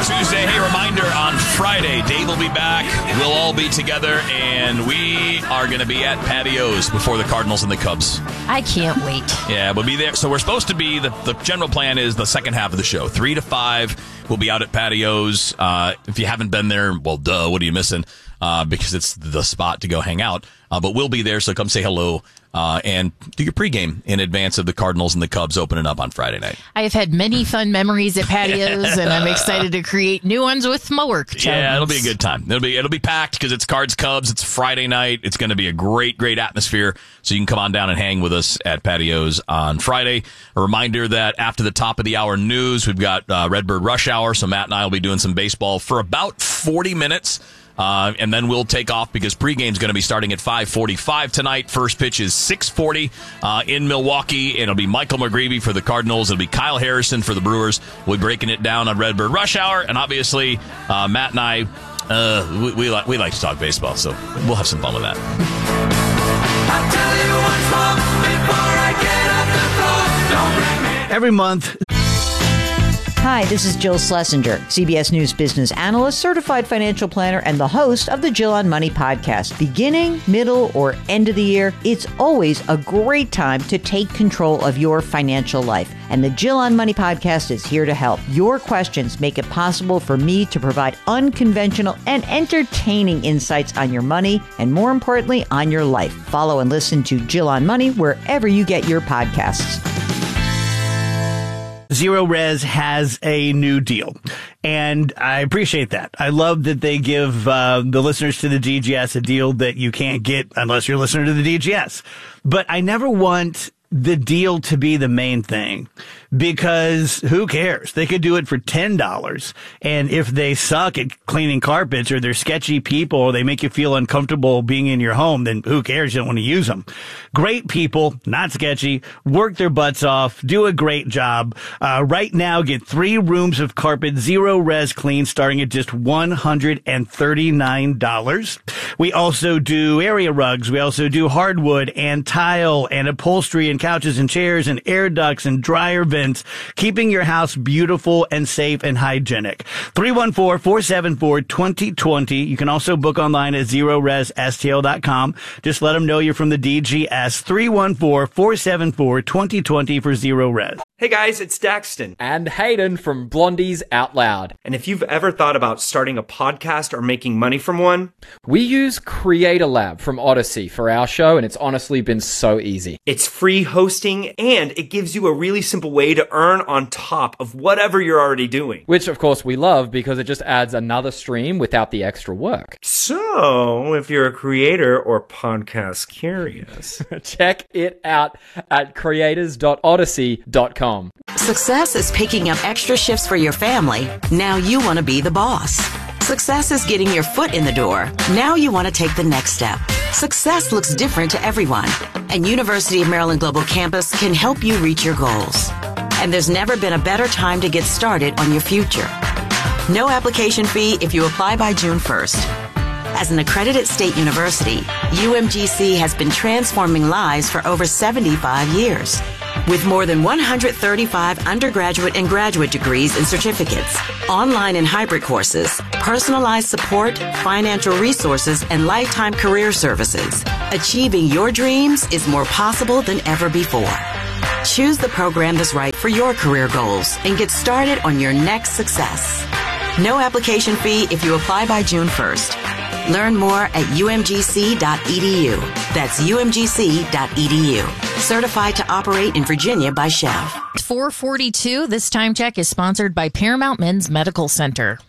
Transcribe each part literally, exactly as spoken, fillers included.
Tuesday. Hey, reminder, on Friday, Dave will be back. We'll all be together, and we are going to be at Patios before the Cardinals and the Cubs. I can't wait. Yeah, we'll be there. So we're supposed to be, the, the general plan is the second half of the show. Three to five, we'll be out at Patios. Uh, if you haven't been there, well, duh, what are you missing? Uh, because it's the spot to go hang out. Uh, but we'll be there, so come say hello uh, and do your pregame in advance of the Cardinals and the Cubs opening up on Friday night. I have had many fun memories at Patios, and I'm excited to create new ones with my work chums. Yeah, it'll be a good time. It'll be it'll be packed because it's Cards Cubs. It's Friday night. It's going to be a great, great atmosphere. So you can come on down and hang with us at Patios on Friday. A reminder that after the top of the hour news, we've got uh, Redbird Rush Hour. So Matt and I will be doing some baseball for about forty minutes. Uh, and then we'll take off because pregame's going to be starting at five forty-five tonight. First pitch is six forty uh, in Milwaukee. And it'll be Michael McGreevy for the Cardinals. It'll be Kyle Harrison for the Brewers. We'll be breaking it down on Redbird Rush Hour. And obviously, uh, Matt and I, uh, we, we, like, we like to talk baseball, so we'll have some fun with that. I'll tell you once more before I get up the floor. Don't bring me. Every month. Hi, this is Jill Schlesinger, C B S News business analyst, certified financial planner, and the host of the Jill on Money podcast. Beginning, middle, or end of the year, it's always a great time to take control of your financial life. And the Jill on Money podcast is here to help. Your questions make it possible for me to provide unconventional and entertaining insights on your money and, more importantly, on your life. Follow and listen to Jill on Money wherever you get your podcasts. Zero Res has a new deal, and I appreciate that. I love that they give uh, the listeners to the D G S a deal that you can't get unless you're a listener to the D G S. But I never want the deal to be the main thing, because who cares? They could do it for ten dollars. And if they suck at cleaning carpets, or they're sketchy people, or they make you feel uncomfortable being in your home, then who cares? You don't want to use them. Great people, not sketchy, work their butts off, do a great job. Uh, right now, get three rooms of carpet, Zero Res clean, starting at just one hundred thirty-nine dollars. We also do area rugs. We also do hardwood and tile and upholstery and couches and chairs and air ducts and dryer vents, keeping your house beautiful and safe and hygienic. three one four, four seven four, two zero two zero. You can also book online at zero res s t l dot com. Just let them know you're from the D G S. three one four, four seven four, two zero two zero for Zero Res. Hey guys, it's Daxton. And Hayden from Blondies Out Loud. And if you've ever thought about starting a podcast or making money from one, we use Creator Lab from Odyssey for our show, and it's honestly been so easy. It's free hosting, and it gives you a really simple way to earn on top of whatever you're already doing. Which, of course, we love because it just adds another stream without the extra work. So, if you're a creator or podcast curious, check it out at creators dot odyssey dot com. Success is picking up extra shifts for your family. Now you want to be the boss. Success is getting your foot in the door. Now you want to take the next step. Success looks different to everyone, and University of Maryland Global Campus can help you reach your goals. And there's never been a better time to get started on your future. No application fee if you apply by June first. As an accredited state university, U M G C has been transforming lives for over seventy-five years. With more than one hundred thirty-five undergraduate and graduate degrees and certificates, online and hybrid courses, personalized support, financial resources, and lifetime career services, achieving your dreams is more possible than ever before. Choose the program that's right for your career goals and get started on your next success. No application fee if you apply by June first. Learn more at u m g c dot e d u. That's u m g c dot e d u. Certified to operate in Virginia by S C H E F. four forty-two, this time check is sponsored by Paramount Men's Medical Center.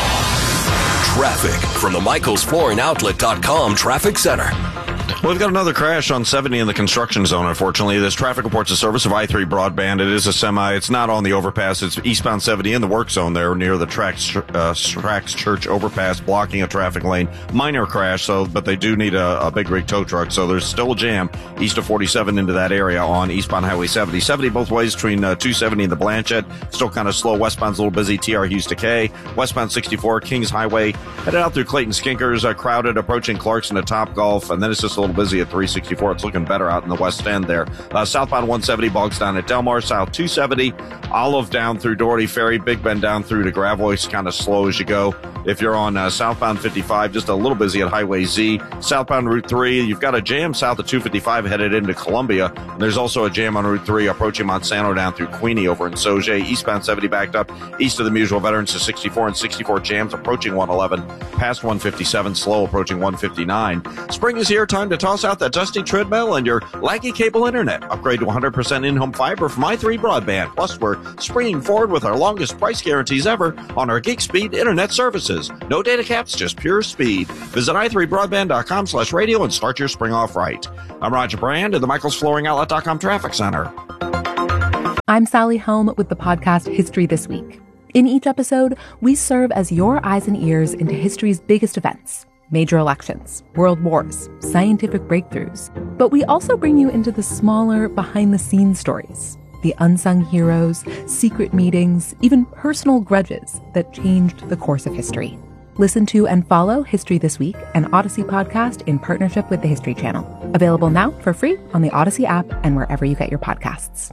Traffic from the Michaels Flooring Outlet dot com Traffic Center. Well, we've got another crash on seventy in the construction zone, unfortunately. This traffic reports a service of I three broadband. It is a semi. It's not on the overpass. It's eastbound seventy in the work zone there near the Trax, uh, Trax Church overpass, blocking a traffic lane. Minor crash, so but they do need a, a big rig tow truck, so there's still a jam east of forty-seven into that area on eastbound Highway seventy. seventy both ways between uh, two seventy and the Blanchette. Still kind of slow. Westbound's a little busy. T R Hughes to K. Westbound sixty-four, Kings Highway. Headed out through Clayton Skinkers, uh, crowded, approaching Clarkson to Top Golf, and then it's just a little busy at three sixty-four. It's looking better out in the west end there. Uh, southbound one seventy, bogs down at Delmar. South two seventy, Olive down through Doherty Ferry. Big Bend down through to Gravois, kind of slow as you go. If you're on uh, southbound fifty-five, just a little busy at Highway Z. Southbound Route three, you've got a jam south of two fifty-five headed into Columbia. And there's also a jam on Route three approaching Monsanto down through Queenie over in Sauget. Eastbound seventy backed up east of the Mutual Veterans to sixty-four, and sixty-four jams approaching one eleven, past one fifty-seven, slow approaching one fifty-nine. Spring is here, time to toss out that dusty treadmill and your laggy cable internet. Upgrade to one hundred percent in-home fiber from i three Broadband. Plus, we're springing forward with our longest price guarantees ever on our Geek Speed internet services. No data caps, just pure speed. Visit i three broadband dot com slash radio and start your spring off right. I'm Roger Brand at the Michaels Flooring Outlet dot com Traffic Center. I'm Sally Helm with the podcast History This Week. In each episode, we serve as your eyes and ears into history's biggest events. Major elections, world wars, scientific breakthroughs. But we also bring you into the smaller, behind-the-scenes stories. The unsung heroes, secret meetings, even personal grudges that changed the course of history. Listen to and follow History This Week, an Odyssey podcast in partnership with the History Channel. Available now for free on the Odyssey app and wherever you get your podcasts.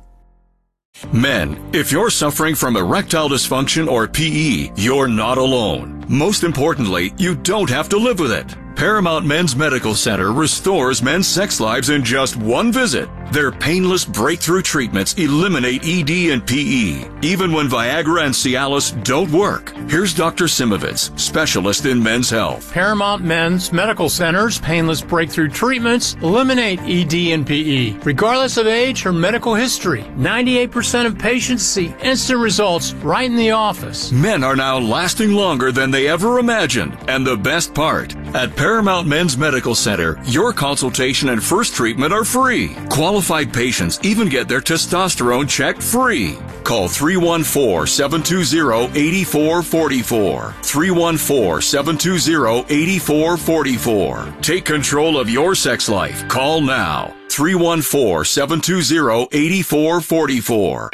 Men, if you're suffering from erectile dysfunction or P E, you're not alone. Most importantly, you don't have to live with it. Paramount Men's Medical Center restores men's sex lives in just one visit. Their painless breakthrough treatments eliminate E D and P E, even when Viagra and Cialis don't work. Here's Doctor Simovitz, specialist in men's health. Paramount Men's Medical Center's painless breakthrough treatments eliminate E D and P E, regardless of age or medical history. ninety-eight percent of patients see instant results right in the office. Men are now lasting longer than they ever imagined. And the best part, at Paramount Men's Medical Center, your consultation and first treatment are free. Qualified patients even get their testosterone checked free. Call three one four, seven two zero, eight four four four. three one four, seven two zero, eight four four four. Take control of your sex life. Call now. three one four, seven two zero, eight four four four.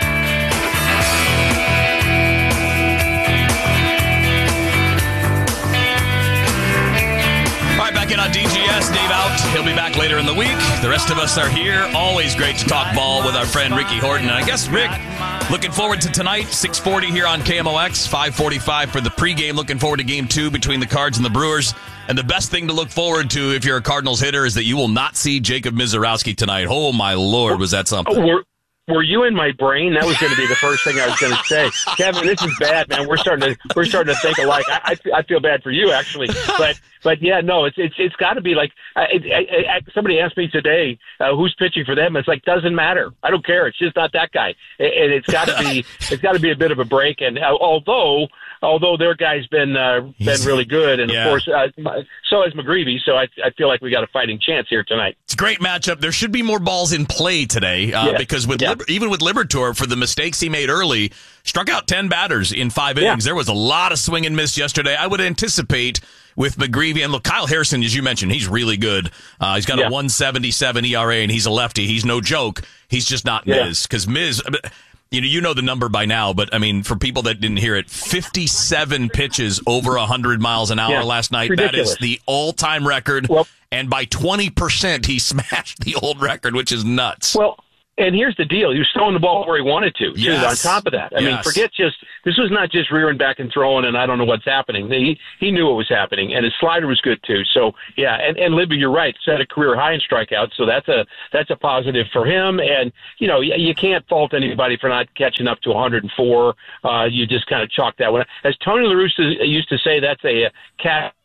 On D G S, Dave out. He'll be back later in the week. The rest of us are here. Always great to talk ball with our friend Ricky Horton. And I guess, Rick, looking forward to tonight, six forty here on K M O X, five forty-five for the pregame. Looking forward to game two between the Cards and the Brewers. And the best thing to look forward to if you're a Cardinals hitter is that you will not see Jacob Misiorowski tonight. Oh, my Lord, was that something. Oh, we're- Were you in my brain? That was going to be the first thing I was going to say. Kevin, this is bad, man. We're starting to we're starting to think alike. I, I, I feel bad for you, actually, but but yeah, no, it's it's it's got to be like I, I, I, somebody asked me today, uh, who's pitching for them. It's like doesn't matter. I don't care. It's just not that guy, and it's got to be it's got to be a bit of a break. And uh, although. Although their guy's been uh, been really good, and yeah. of course, uh, so has McGreevy. So I, I feel like we got a fighting chance here tonight. It's a great matchup. There should be more balls in play today, uh, yeah. because with yeah. Liber- even with Liberatore, for the mistakes he made early, struck out ten batters in five innings. Yeah. There was a lot of swing and miss yesterday. I would anticipate with McGreevy, and look, Kyle Harrison, as you mentioned, he's really good. Uh, he's got yeah. a one seventy-seven E R A, and he's a lefty. He's no joke. He's just not yeah. Miz, because Miz. You know, you know the number by now, but I mean, for people that didn't hear it, fifty-seven pitches over one hundred miles an hour yeah, last night. ridiculous. That is the all-time record. Well, and by twenty percent, he smashed the old record, which is nuts. Well, and here's the deal. He was throwing the ball where he wanted to, too, yes. on top of that. I yes. mean, forget just – this was not just rearing back and throwing and I don't know what's happening. He he knew what was happening, and his slider was good, too. So, yeah, and, and Libby, you're right, set a career high in strikeouts, so that's a that's a positive for him. And, you know, you, you can't fault anybody for not catching up to one hundred four. Uh, you just kind of chalk that one. As Tony La Russa used to say, that's a, a cat.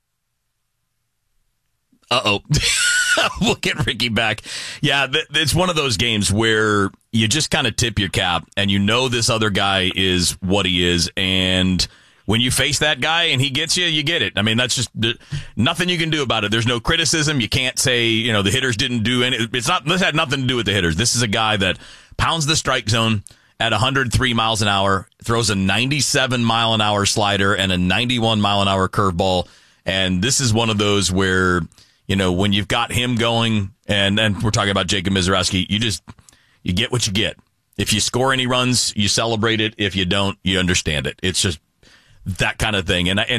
Uh-oh. We'll get Ricky back. Yeah, th- it's one of those games where you just kind of tip your cap and you know this other guy is what he is. And when you face that guy and he gets you, you get it. I mean, that's just th- nothing you can do about it. There's no criticism. You can't say, you know, the hitters didn't do any. It's not, this had nothing to do with the hitters. This is a guy that pounds the strike zone at one hundred three miles an hour, throws a ninety-seven mile an hour slider and a ninety-one mile an hour curveball. And this is one of those where, you know, when you've got him going, and, and we're talking about Jacob Misiorowski, you just, you get what you get. If you score any runs, you celebrate it. If you don't, you understand it. It's just that kind of thing. And, and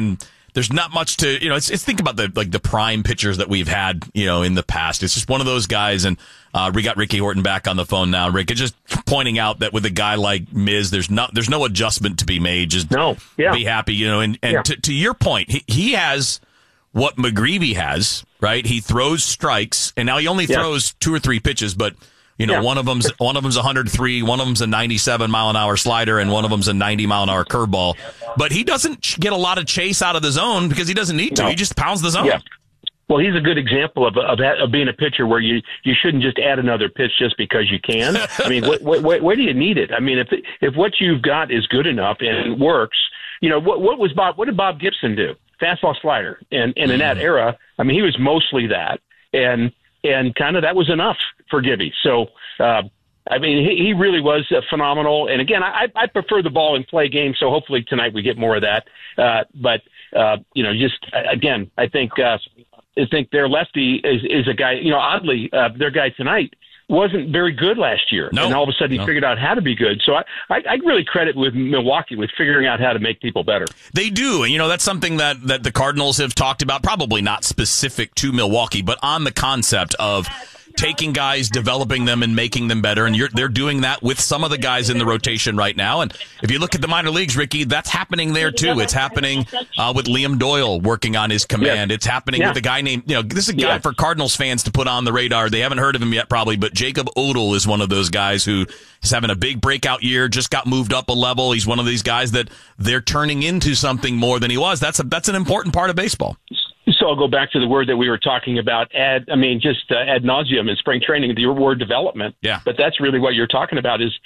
there's not much to, you know, it's, it's think about the, like the prime pitchers that we've had, you know, in the past. It's just one of those guys. And, uh, we got Ricky Horton back on the phone now. Rick, it's just pointing out that with a guy like Miz, there's not, there's no adjustment to be made. Just no, yeah. be happy, you know, and, and yeah. to, to your point, he, he has what McGreevy has, right? He throws strikes and now he only yeah. throws two or three pitches, but you know, yeah. one of them's, one of them's one hundred three, one of them's a ninety-seven mile an hour slider, and one of them's a ninety mile an hour curveball. But he doesn't get a lot of chase out of the zone because he doesn't need to. No. He just pounds the zone. Yeah. Well, he's a good example of, of of being a pitcher where you, you shouldn't just add another pitch just because you can. I mean, what, what, what, where do you need it? I mean, if if what you've got is good enough and it works, you know, what what was Bob? What did Bob Gibson do? Fastball, slider, and and in that era, I mean, he was mostly that, and and kind of that was enough for Gibby. So. Uh, I mean, he, he really was uh, phenomenal. And again, I, I prefer the ball and play game, so hopefully tonight we get more of that. Uh, but, uh, you know, just, again, I think uh, I think their lefty is, is a guy, you know, oddly, uh, their guy tonight wasn't very good last year. No, and all of a sudden he no. figured out how to be good. So I, I, I really credit with Milwaukee with figuring out how to make people better. They do. And, you know, that's something that, that the Cardinals have talked about, probably not specific to Milwaukee, but on the concept of taking guys, developing them, and making them better. And you're, they're doing that with some of the guys in the rotation right now. And if you look at the minor leagues, Ricky, that's happening there too. It's happening uh, with Liam Doyle working on his command. Yeah. It's happening yeah. with a guy named, you know, this is a guy yeah. for Cardinals fans to put on the radar. They haven't heard of him yet probably, but Jacob Odell is one of those guys who is having a big breakout year, just got moved up a level. He's one of these guys that they're turning into something more than he was. That's a, that's an important part of baseball. So I'll go back to the word that we were talking about, ad, I mean, just uh, ad nauseum in spring training, the word development. Yeah. But that's really what you're talking about is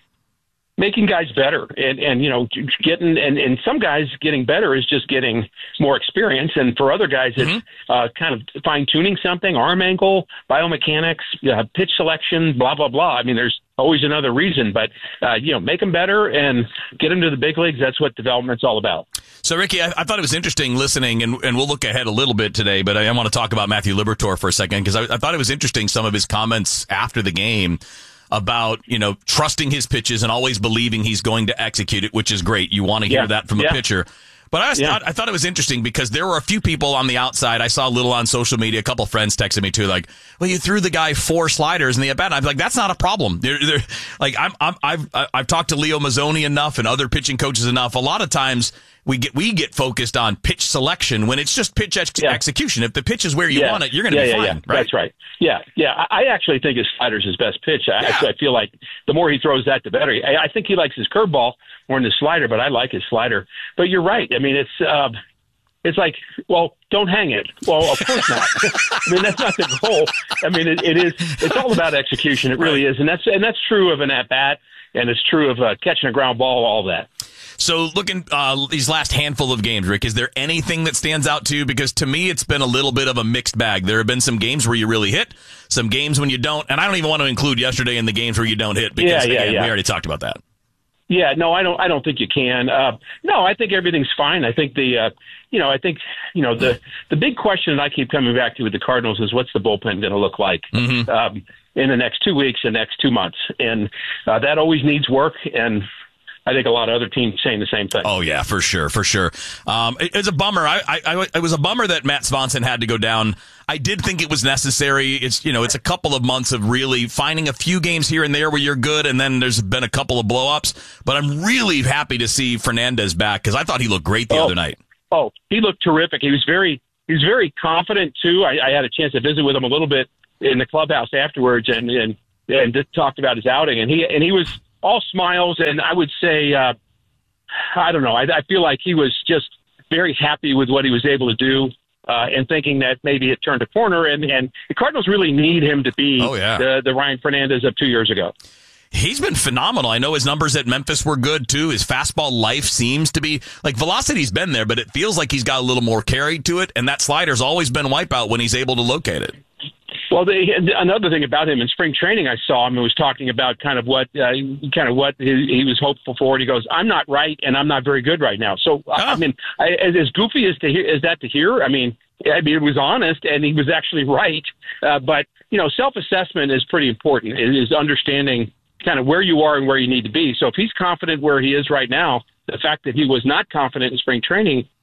making guys better and, and you know, getting, and, and some guys getting better is just getting more experience. And for other guys, it's mm-hmm. uh, kind of fine tuning something, arm angle, biomechanics, uh, pitch selection, blah, blah, blah. I mean, there's always another reason, but, uh, you know, make them better and get them to the big leagues. That's what development's all about. So, Ricky, I, I thought it was interesting listening, and, and we'll look ahead a little bit today, but I, I want to talk about Matthew Liberatore for a second because I, I thought it was interesting, some of his comments after the game about, you know, trusting his pitches and always believing he's going to execute it, which is great. You want to hear yeah. that from yeah. a pitcher. But I, was, yeah. I, I thought it was interesting because there were a few people on the outside. I saw a little on social media. A couple of friends texted me too, like, "Well, you threw the guy four sliders in the at bat." I'm like, "That's not a problem." They're, they're, like, I'm, I'm, I've, I've talked to Leo Mazzoni enough and other pitching coaches enough. A lot of times we get we get focused on pitch selection when it's just pitch ex- yeah. execution. If the pitch is where you yeah. want it, you're going to yeah, be yeah, fine. Yeah. Right? That's right. Yeah, yeah. I, I actually think his slider's his best pitch. I, yeah. actually, I feel like the more he throws that, the better. I, I think he likes his curveball more than his slider, but I like his slider. But you're right. I mean, it's uh, it's like, well, don't hang it. Well, of course not. I mean, that's not the goal. I mean, it, it is. It's all about execution. It really is, and that's and that's true of an at bat, and it's true of uh, catching a ground ball. All that. So looking uh, these last handful of games, Rick, is there anything that stands out to you? Because to me, it's been a little bit of a mixed bag. There have been some games where you really hit, some games when you don't, and I don't even want to include yesterday in the games where you don't hit because yeah, yeah, again, yeah. we already talked about that. Yeah, no, I don't. I don't think you can. Uh, no, I think everything's fine. I think the, uh, you know, I think you know the the big question that I keep coming back to with the Cardinals is what's the bullpen going to look like mm-hmm. um, in the next two weeks, the next two months, and uh, that always needs work. And I think a lot of other teams saying the same thing. Oh yeah, for sure, for sure. Um, it, it's a bummer. I, I, I, it was a bummer that Matt Swanson had to go down. I did think it was necessary. It's, you know, it's a couple of months of really finding a few games here and there where you're good, and then there's been a couple of blow-ups. But I'm really happy to see Fernandez back because I thought he looked great the oh, other night. Oh, he looked terrific. He was very, he was very confident too. I, I had a chance to visit with him a little bit in the clubhouse afterwards, and and and just talked about his outing, and he and he was all smiles, and I would say, uh, I don't know, I, I feel like he was just very happy with what he was able to do. Uh, and thinking that maybe it turned a corner, and, and the Cardinals really need him to be oh, yeah. the, the Ryan Fernandez of two years ago. He's been phenomenal. I know his numbers at Memphis were good, too. His fastball life seems to be, like, velocity's been there, but it feels like he's got a little more carry to it, and that slider's always been wipeout when he's able to locate it. Well, the, another thing about him in spring training, I saw him and was talking about kind of what uh, kind of what he, he was hopeful for. And he goes, "I'm not right, and I'm not very good right now." So, oh. I mean, I, as goofy as to hear, as that to hear, I mean, I mean, it was honest, and he was actually right. Uh, but you know, self-assessment is pretty important. It is understanding kind of where you are and where you need to be. So, if he's confident where he is right now, the fact that he was not confident in spring training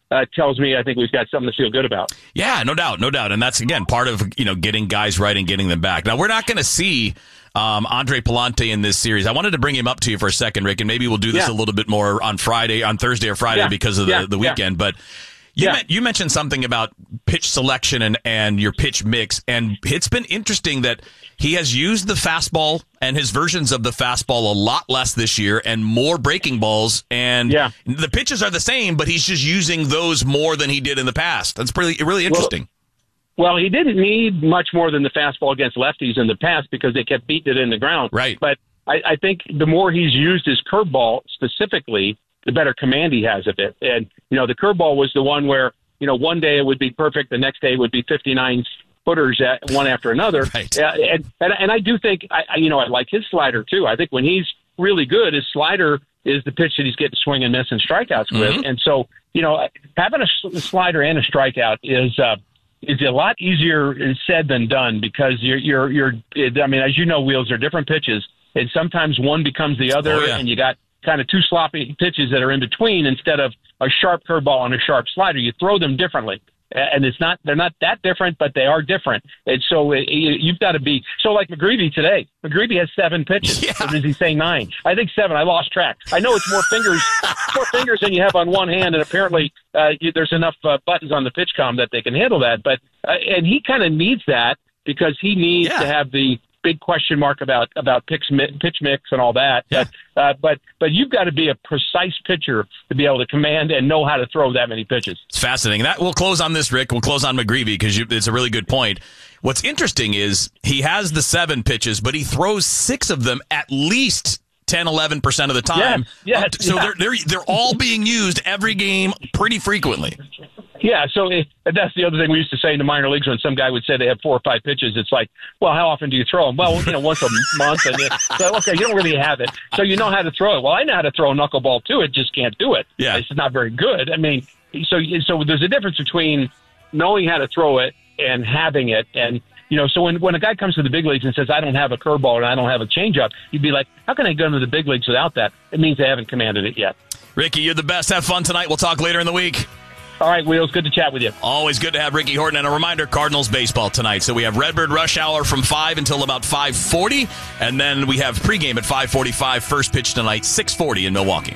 uh, tells me I think we've got something to feel good about. Yeah, no doubt, no doubt. And that's, again, part of, you know, getting guys right and getting them back. Now, we're not going to see um, Andre Palante in this series. I wanted to bring him up to you for a second, Rick, and maybe we'll do this Yeah. a little bit more on Friday, on Thursday or Friday Yeah. because of the, Yeah. the weekend. Yeah. But you, Yeah. men- you mentioned something about pitch selection and, and your pitch mix, and it's been interesting that he has used the fastball and his versions of the fastball a lot less this year and more breaking balls. And Yeah. the pitches are the same, but he's just using those more than he did in the past. That's pretty really interesting. Well, he didn't need much more than the fastball against lefties in the past because they kept beating it in the ground. Right. But I, I think the more he's used his curveball specifically, the better command he has of it. And, you know, the curveball was the one where, you know, one day it would be perfect, the next day it would be fifty-nine footers at one after another. Right. Uh, and, and and I do think, I, I you know, I like his slider too. I think when he's really good, his slider is the pitch that he's getting swing and miss and strikeouts with. Mm-hmm. And so, you know, having a slider and a strikeout is uh, is a lot easier said than done because you're you're you're. I mean, as you know, Wheels, are different pitches, and sometimes one becomes the other, Oh, yeah. and you got kind of two sloppy pitches that are in between instead of a sharp curveball and a sharp slider. You throw them differently. And it's not, they're not that different, but they are different. And so it, you've got to be, so like McGreevy today, McGreevy has seven pitches. Yeah. Or does he say nine? I think seven. I lost track. I know it's more fingers, more fingers than you have on one hand. And apparently uh, you, there's enough uh, buttons on the pitch comm that they can handle that. But, uh, and he kind of needs that because he needs Yeah. to have the big question mark about, about pitch, pitch mix and all that. Yeah. But, uh, but, but you've got to be a precise pitcher to be able to command and know how to throw that many pitches. It's fascinating. That we'll close on this, Rick. We'll close on McGreevy because it's a really good point. What's interesting is he has the seven pitches, but he throws six of them at least ten, eleven percent of the time. Yes, yes, so yeah. they're they're they're all being used every game pretty frequently. Yeah, so it, that's the other thing we used to say in the minor leagues when some guy would say they have four or five pitches. It's like, well, how often do you throw them? Well, you know, once a month. And you, so, okay, you don't really have it. So you know how to throw it. Well, I know how to throw a knuckleball too. It just can't do it. Yeah. It's not very good. I mean, so so there's a difference between knowing how to throw it and having it. And, you know, so when, when a guy comes to the big leagues and says, I don't have a curveball and I don't have a changeup, you'd be like, how can I go into the big leagues without that? It means they haven't commanded it yet. Ricky, you're the best. Have fun tonight. We'll talk later in the week. All right, Wheels, good to chat with you. Always good to have Ricky Horton. And a reminder, Cardinals baseball tonight. So we have Redbird Rush Hour from five until about five forty. And then we have pregame at five forty-five. First pitch tonight, six forty in Milwaukee.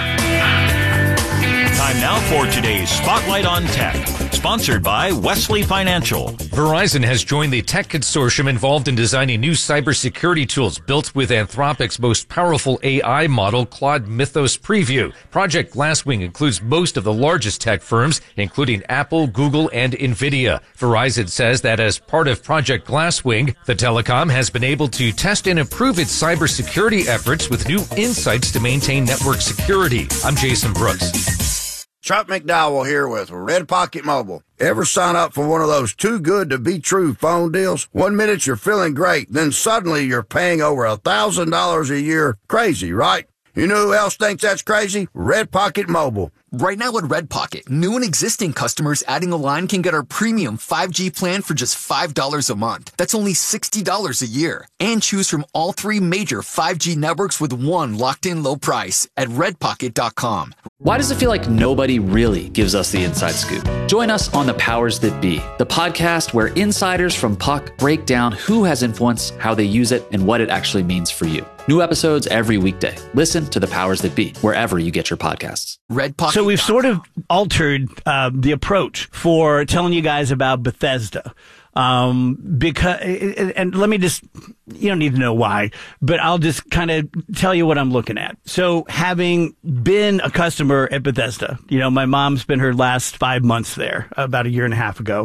Time now for today's Spotlight on Tech, sponsored by Wesley Financial. Verizon has joined the tech consortium involved in designing new cybersecurity tools built with Anthropic's most powerful A I model, Claude Mythos Preview. Project Glasswing includes most of the largest tech firms, including Apple, Google, and NVIDIA. Verizon says that as part of Project Glasswing, the telecom has been able to test and improve its cybersecurity efforts with new insights to maintain network security. I'm Jason Brooks. Chuck McDowell here with Red Pocket Mobile. Ever sign up for one of those too good to be true phone deals? One minute you're feeling great, then suddenly you're paying over a thousand dollars a year. Crazy, right? You know who else thinks that's crazy? Red Pocket Mobile. Right now at Red Pocket, new and existing customers adding a line can get our premium five G plan for just five dollars a month. That's only sixty dollars a year. And choose from all three major five G networks with one locked-in low price at red pocket dot com. Why does it feel like nobody really gives us the inside scoop? Join us on The Powers That Be, the podcast where insiders from Puck break down who has influence, how they use it, and what it actually means for you. New episodes every weekday. Listen to The Powers That Be, wherever you get your podcasts. Red Pocket. So we've sort of altered uh, the approach for telling you guys about Bethesda. Um, because, and let me just, you don't need to know why, but I'll just kind of tell you what I'm looking at. So having been a customer at Bethesda, you know, my mom spent her last five months there about a year and a half ago.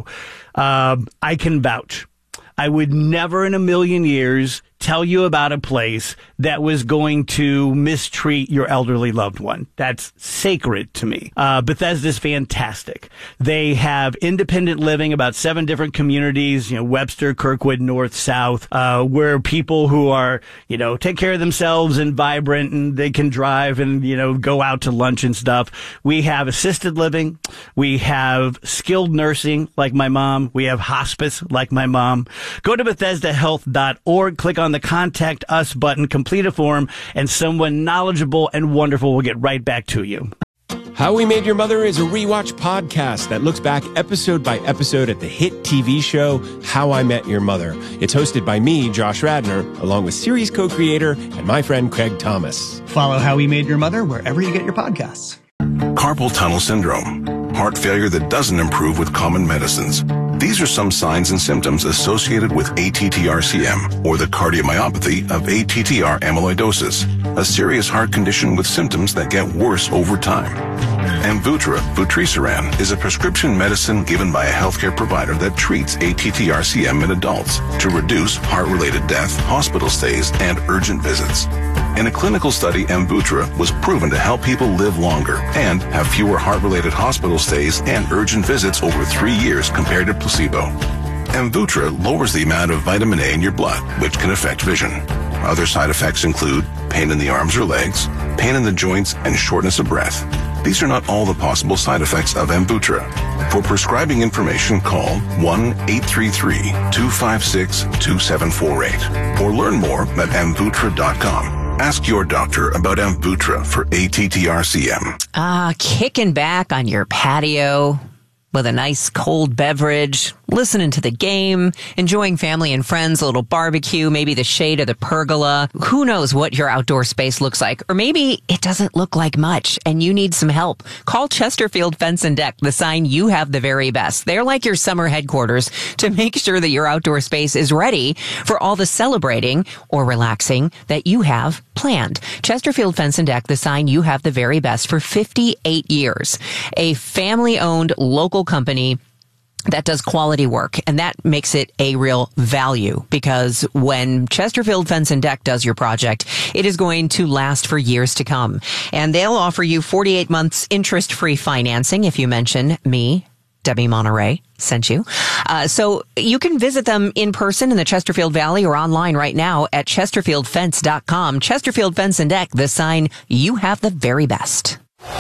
Um, I can vouch. I would never in a million years tell you about a place that was going to mistreat your elderly loved one. That's sacred to me. Uh, Bethesda's fantastic. They have independent living, about seven different communities, you know, Webster, Kirkwood, North, South, uh, where people who are, you know, take care of themselves and vibrant and they can drive and, you know, go out to lunch and stuff. We have assisted living. We have skilled nursing like my mom. We have hospice like my mom. Go to Bethesda Health dot org, click on the Contact Us button, complete a form, and someone knowledgeable and wonderful will get right back to you. How We Made Your Mother is a rewatch podcast that looks back episode by episode at the hit T V show How I Met Your Mother. It's hosted by me, Josh Radnor, along with series co-creator and my friend Craig Thomas. Follow How We Made Your Mother wherever you get your podcasts. Carpal tunnel syndrome, heart failure that doesn't improve with common medicines. These are some signs and symptoms associated with A T T R C M, or the cardiomyopathy of A T T R amyloidosis, a serious heart condition with symptoms that get worse over time. Amvuttra, vutrisiran, is a prescription medicine given by a healthcare provider that treats A T T R C M in adults to reduce heart-related death, hospital stays, and urgent visits. In a clinical study, Amvuttra was proven to help people live longer and have fewer heart-related hospital stays and urgent visits over three years compared to placebo. Amvuttra lowers the amount of vitamin A in your blood, which can affect vision. Other side effects include pain in the arms or legs, pain in the joints, and shortness of breath. These are not all the possible side effects of Amvuttra. For prescribing information, call one eight three three, two five six, two seven four eight or learn more at amvuttra dot com. Ask your doctor about Amvuttra for A T T R C M. Ah, kicking back on your patio with a nice cold beverage, listening to the game, enjoying family and friends, a little barbecue, maybe the shade of the pergola. Who knows what your outdoor space looks like? Or maybe it doesn't look like much and you need some help. Call Chesterfield Fence and Deck, the sign you have the very best. They're like your summer headquarters to make sure that your outdoor space is ready for all the celebrating or relaxing that you have planned. Chesterfield Fence and Deck, the sign you have the very best for fifty-eight years. A family-owned local company that does quality work, and that makes it a real value, because when Chesterfield Fence and Deck does your project, it is going to last for years to come. And they'll offer you forty-eight months interest-free financing if you mention me, Debbie Monterey, sent you. Uh, so you can visit them in person in the Chesterfield Valley or online right now at chesterfield fence dot com. Chesterfield Fence and Deck, the sign you have the very best.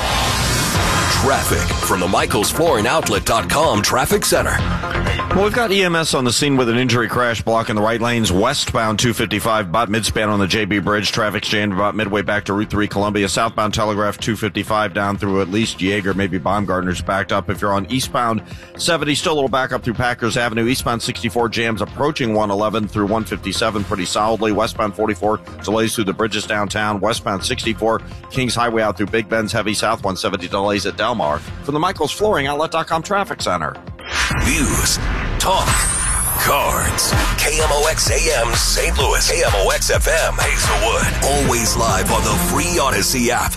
Traffic from the Michaels Flooring Outlet dot com Traffic Center. Well, we've got E M S on the scene with an injury crash blocking the right lanes westbound two fifty-five, about midspan on the J B Bridge. Traffic jammed about midway back to Route three Columbia. Southbound Telegraph two fifty-five down through at least Jaeger, maybe Baumgartner's backed up. If you're on eastbound seventy, still a little back up through Packers Avenue. Eastbound sixty-four jams approaching one eleven through one fifty-seven pretty solidly. Westbound forty-four delays through the bridges downtown. Westbound sixty-four Kings Highway out through Big Bend's heavy. South one seventy delays at Delmar. From the Michaels Flooring Outlet dot com Traffic Center. News, talk, cards. K M O X A M Saint Louis. K M O X F M Hazelwood. Always live on the free Odyssey app.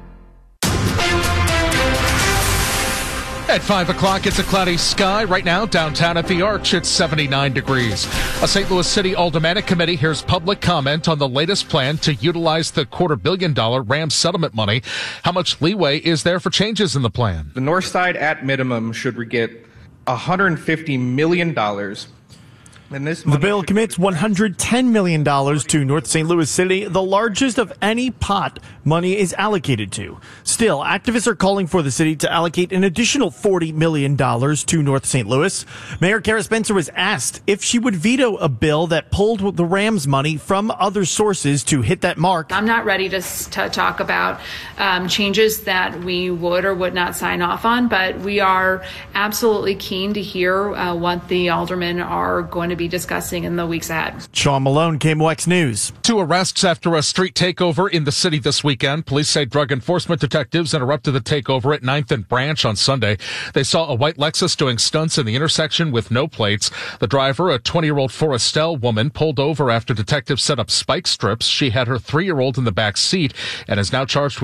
At five o'clock, it's a cloudy sky. Right now, downtown at the Arch, it's seventy-nine degrees. A Saint Louis City Aldermanic Committee hears public comment on the latest plan to utilize the quarter billion dollar Rams settlement money. How much leeway is there for changes in the plan? The North Side at minimum should get one hundred fifty million dollars. And this the bill commits one hundred ten million dollars to North Saint Louis City, the largest of any pot money is allocated to. Still, activists are calling for the city to allocate an additional forty million dollars to North Saint Louis. Mayor Kara Spencer was asked if she would veto a bill that pulled the Rams money from other sources to hit that mark. I'm not ready to, to talk about um, changes that we would or would not sign off on, but we are absolutely keen to hear uh, what the aldermen are going to be discussing in the weeks ahead. Sean Malone, K M O X News. Two arrests after a street takeover in the city this weekend. Police say drug enforcement detectives interrupted the takeover at ninth and Branch on Sunday. They saw a white Lexus doing stunts in the intersection with no plates. The driver, a twenty-year-old Forrestal woman, pulled over after detectives set up spike strips. She had her three-year-old in the back seat and is now charged with